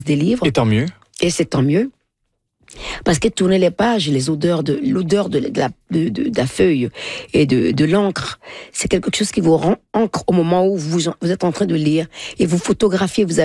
des livres. Et tant mieux. Et c'est tant mieux. Parce que tourner les pages, l'odeur de la feuille et de l'encre, c'est quelque chose qui vous rend encre au moment où vous êtes en train de lire et vous photographiez, vous